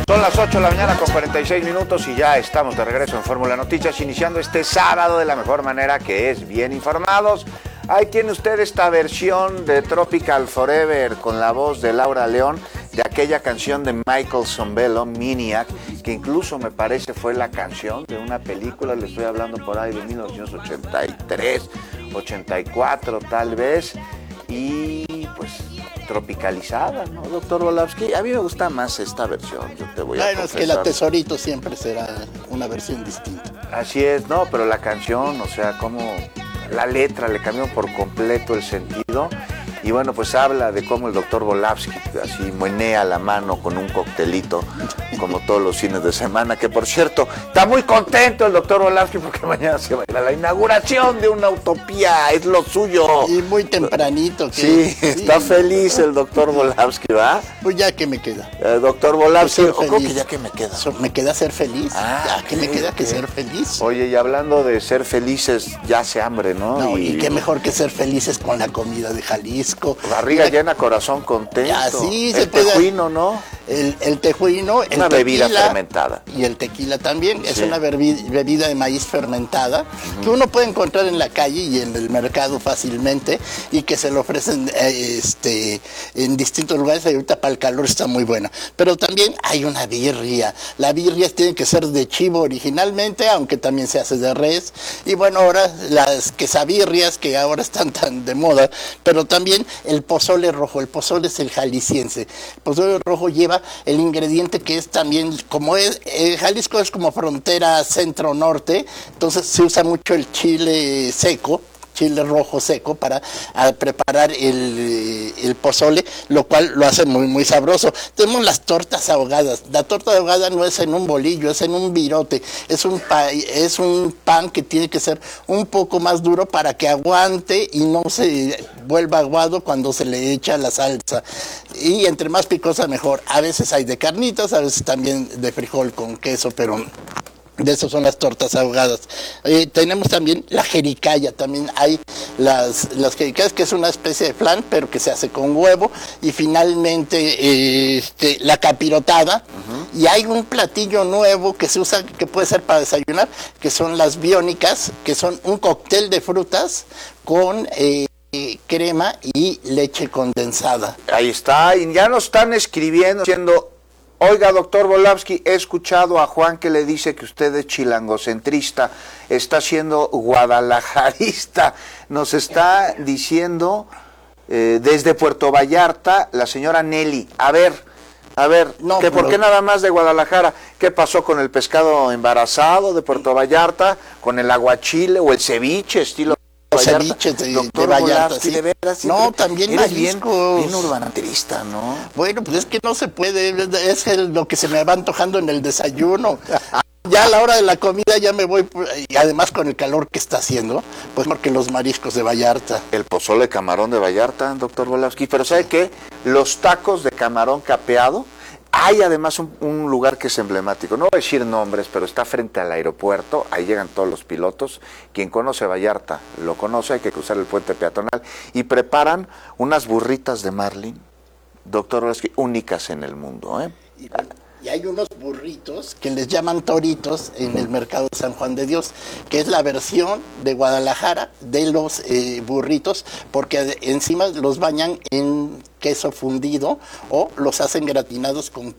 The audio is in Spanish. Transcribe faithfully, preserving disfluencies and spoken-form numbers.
Son las ocho de la mañana con cuarenta y seis minutos y ya estamos de regreso en Fórmula Noticias, iniciando este sábado de la mejor manera, que es bien informados. Ahí tiene usted esta versión de Tropical Forever con la voz de Laura León, de aquella canción de Michael Sembello, Maniac, que incluso me parece fue la canción de una película, le estoy hablando por ahí de mil novecientos ochenta y tres, ochenta y cuatro tal vez, y pues tropicalizada, ¿no, doctor Volavsky? A mí me gusta más esta versión, yo te voy a Bueno, es que la Tesorito siempre será una versión distinta. Así es, no, pero la canción, o sea, como la letra le cambió por completo el sentido. Y bueno, pues habla de cómo el doctor Volavsky así menea la mano con un coctelito, como todos los fines de semana, que por cierto, está muy contento el doctor Volavsky porque mañana se va a ir a la inauguración de una utopía, es lo suyo. Y muy tempranito. Que, sí, sí, está feliz el doctor Volavsky, ¿va? Pues ya que me queda. El doctor Volavsky, pues ¿cómo que ya que me queda? Me queda ser feliz, ah, ya que me queda que ser feliz. Oye, y hablando de ser felices, ya hace hambre, ¿no? No, y, y qué mejor que ser felices con la comida de Jalisco. Barriga la... llena, corazón contento. Así el se puede... tejuino, ¿no? El, el tejuino, el una bebida tequila, fermentada. Y el tequila también, sí. Es una bebida de maíz fermentada, uh-huh, que uno puede encontrar en la calle y en el mercado fácilmente, y que se lo ofrecen eh, este, en distintos lugares. Ahorita para el calor está muy buena. Pero también hay una birria. La birria tiene que ser de chivo originalmente, aunque también se hace de res. Y bueno, ahora las quesabirrias, que ahora están tan de moda, pero también el pozole rojo. El pozole es el jalisciense. El pozole rojo lleva el ingrediente que es también, como es, eh, Jalisco es como frontera centro-norte, entonces se usa mucho el chile seco, chile rojo seco para a, preparar el, el pozole, lo cual lo hace muy muy sabroso. Tenemos las tortas ahogadas. La torta ahogada no es en un bolillo, es en un virote. Es un, pa, es un pan que tiene que ser un poco más duro para que aguante y no se vuelva aguado cuando se le echa la salsa. Y entre más picosa mejor. A veces hay de carnitas, a veces también de frijol con queso, pero... de eso son las tortas ahogadas. Eh, tenemos también la jericaya, también hay las, las jericayas, que es una especie de flan, pero que se hace con huevo, y finalmente eh, este, la capirotada, uh-huh, y hay un platillo nuevo que se usa, que puede ser para desayunar, que son las biónicas, que son un cóctel de frutas con... Eh, crema y leche condensada. Ahí está, y ya nos están escribiendo, diciendo... Oiga, doctor Volavsky, he escuchado a Juan que le dice que usted es chilangocentrista, está siendo guadalajarista. Nos está diciendo eh, desde Puerto Vallarta la señora Nelly. A ver, a ver, no, que pero... ¿por qué nada más de Guadalajara? ¿Qué pasó con el pescado embarazado de Puerto Vallarta? ¿Con el aguachile o el ceviche estilo? Los ceviches de, de Vallarta, sí. De veras, sí, no, también eres bien, mariscos. bien urbanaterista, ¿no? Bueno, pues es que no se puede, es el, lo que se me va antojando en el desayuno. Ya a la hora de la comida ya me voy, y además con el calor que está haciendo, pues porque los mariscos de Vallarta. El pozole de camarón de Vallarta, doctor Volavsky, pero ¿sabe qué? Los tacos de camarón capeado. Hay además un, un lugar que es emblemático, no voy a decir nombres, pero está frente al aeropuerto, ahí llegan todos los pilotos, quien conoce Vallarta lo conoce, hay que cruzar el puente peatonal, y preparan unas burritas de marlin, doctor Volavsky, únicas en el mundo, ¿eh? Y, y hay unos burritos que les llaman toritos en el mercado de San Juan de Dios, que es la versión de Guadalajara de los eh, burritos, porque encima los bañan en queso fundido o los hacen gratinados con